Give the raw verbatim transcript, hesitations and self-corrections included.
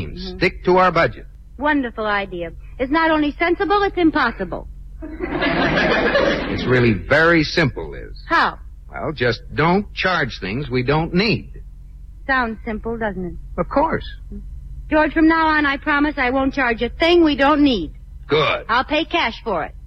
Mm-hmm. Stick to our budget. Wonderful idea. It's not only sensible, it's impossible. It's really very simple, Liz. How? Well, just don't charge things we don't need. Sounds simple, doesn't it? Of course. George, from now on, I promise I won't charge a thing we don't need. Good. I'll pay cash for it.